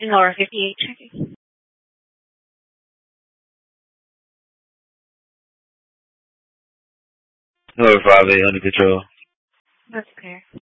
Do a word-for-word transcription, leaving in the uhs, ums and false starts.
Laura fifty-eight checking. Laura five eight under control. That's clear.